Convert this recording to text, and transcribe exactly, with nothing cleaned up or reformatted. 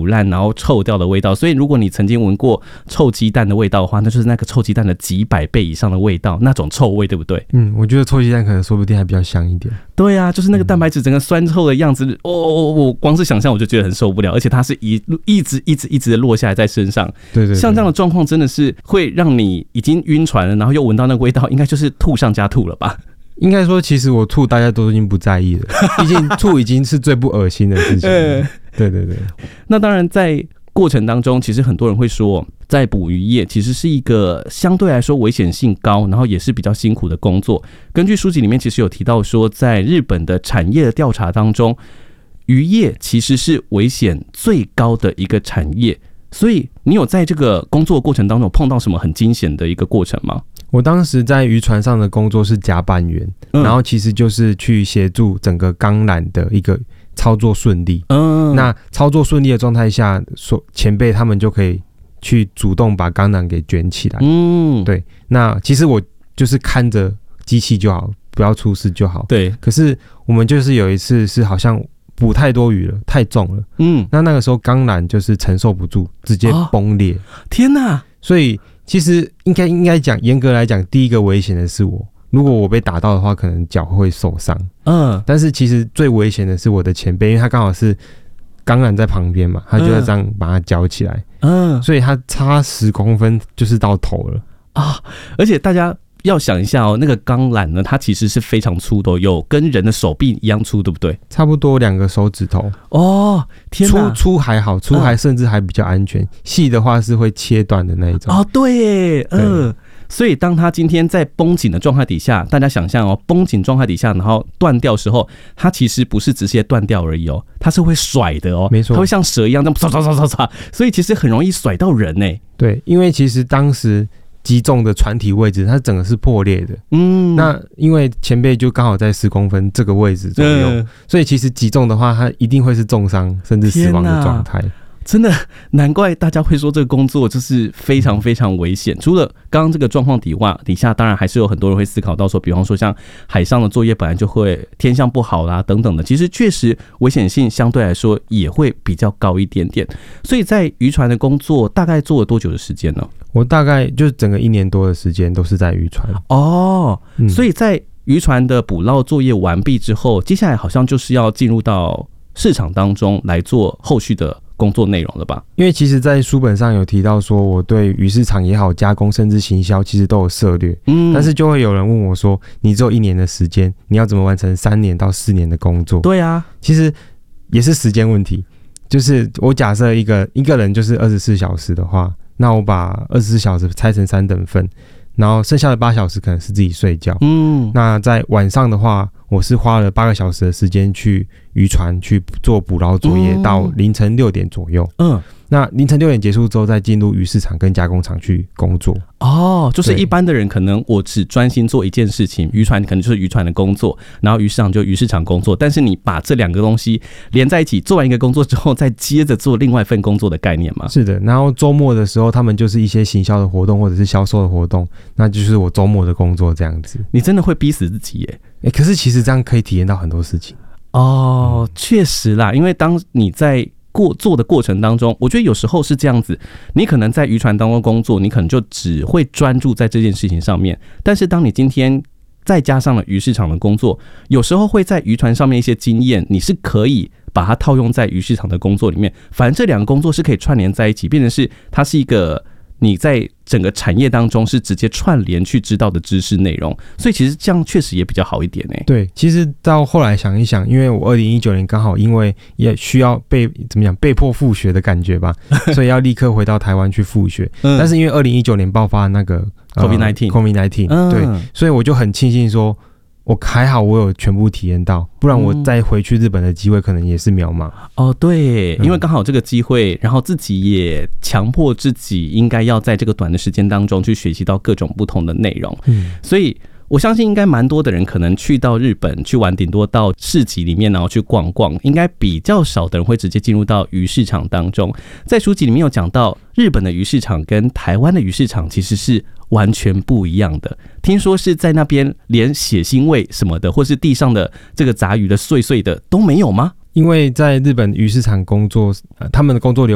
腐烂然后臭掉的味道，所以如果你曾经闻过臭鸡蛋的味道的话，那就是那个臭鸡蛋的几百倍以上的味道，那种臭味，对不对？ 嗯，我觉得臭鸡蛋可能说不定还比较香一点。 对啊，就是那个蛋白质整个酸臭的样子，哦，我光是想象我就觉得很受不了，而且它是一一直一直一直的落下来在身上。 对 对, 对， 像这样的状况真的是会让你已经晕船了，然后又闻到那个味道，应该就是吐上加吐了吧？ 应该说，其实我吐大家都已经不在意了，毕竟吐已经是最不恶心的事情了。对对对。 那当然，在过程当中，其实很多人会说，在捕鱼业其实是一个相对来说危险性高，然后也是比较辛苦的工作。根据书籍里面其实有提到说，在日本的产业的调查当中，渔业其实是危险最高的一个产业。所以你有在这个工作过程当中碰到什么很惊险的一个过程吗？ 我当时在渔船上的工作是甲板员、嗯、然后其实就是去协助整个钢缆的一个操作顺利、嗯、那操作顺利的状态下，前辈他们就可以去主动把钢缆给卷起来。嗯，对，那其实我就是看着机器就好，不要出事就好。对，可是我们就是有一次是好像捕太多鱼了，太重了，嗯，那那个时候钢缆就是承受不住，直接崩裂。哦、天哪！所以其实应该应该讲，严格来讲，第一个危险的是我。如果我被打到的话，可能脚会受伤。嗯，但是其实最危险的是我的前辈，因为他刚好是钢缆在旁边嘛，他就要这样把它绞起来。嗯，所以他差十公分就是到头了啊！ 而且大家要想一下哦，那个钢缆呢，它其实是非常粗的，有跟人的手臂一样粗，对不对？ 差不多两个手指头。哦，天哪！粗粗还好，粗还甚至还比较安全，细、嗯、的话是会切断的那一种。 哦，对耶，嗯、呃。所以当它今天在绷紧的状态底下，大家想象哦，绷紧状态底下，然后断掉的时候，它其实不是直接断掉而已哦，它是会甩的哦，没错，它会像蛇一样这样唰唰唰唰唰，所以其实很容易甩到人呢。 对，因为其实当时击中的船体位置，它整个是破裂的。嗯，那因为前辈就刚好在十公分这个位置左右、嗯，所以其实击中的话，它一定会是重伤甚至死亡的状态。 真的难怪大家会说这个工作就是非常非常危险。除了刚刚这个状况底下底下，当然还是有很多人会思考到说，比方说像海上的作业本来就会天象不好啦等等的，其实确实危险性相对来说也会比较高一点点。所以在渔船的工作大概做了多久的时间呢？ 我大概就是整个一年多的时间都是在渔船。 哦、嗯，所以在渔船的捕捞作业完毕之后，接下来好像就是要进入到市场当中来做后续的工作内容了吧？ 因为其实在书本上有提到说，我对鱼市场也好，加工甚至行销其实都有涉略。嗯，但是就会有人问我说，你只有一年的时间，你要怎么完成三年到四年的工作？ 对啊， 其实也是时间问题。就是我假设一个一个人就是二十四小时的话，那我把二十四小时拆成三等份，然后剩下的八小时可能是自己睡觉。嗯，那在晚上的话，我是花了八个小时的时间去渔船去做捕捞作业，到凌晨六点左右。嗯，那凌晨六点结束之后，再进入鱼市场跟加工厂去工作。 哦，就是一般的人可能我只专心做一件事情，渔船可能就是渔船的工作，然后鱼市场就鱼市场工作。但是你把这两个东西连在一起，做完一个工作之后，再接着做另外一份工作的概念嘛？ 是的。然后周末的时候，他们就是一些行销的活动或者是销售的活动，那就是我周末的工作这样子。 你真的会逼死自己耶！ 欸、可是其实这样可以体验到很多事情哦，确实啦，因为当你在过做的过程当中，我觉得有时候是这样子，你可能在渔船当中工作，你可能就只会专注在这件事情上面，但是当你今天再加上了鱼市场的工作，有时候会在渔船上面一些经验，你是可以把它套用在鱼市场的工作里面，反正这两个工作是可以串联在一起，变成是它是一个你在整个产业当中是直接串联去知道的知识内容，所以其实这样确实也比较好一点、欸、 对，其实到后来想一想，因为我二零一九年刚好因为也需要被怎么讲被迫复学的感觉吧，所以要立刻回到台湾去复学。嗯、但是因为二零一九年爆发那个 COVID 十九 COVID 十九、嗯、对，所以我就很庆幸说。我还好，我有全部体验到，不然我再回去日本的机会可能也是渺茫。 哦，对，因为刚好这个机会，然后自己也强迫自己应该要在这个短的时间当中去学习到各种不同的内容。嗯，所以我相信应该蛮多的人可能去到日本去玩，顶多到市集里面然后去逛逛，应该比较少的人会直接进入到鱼市场当中。在书籍里面有讲到，日本的鱼市场跟台湾的鱼市场其实是完全不一样的，听说是在那边连血腥味什么的，或是地上的这个杂鱼的碎碎的都没有吗？ 因为在日本鱼市场工作、呃、他们的工作流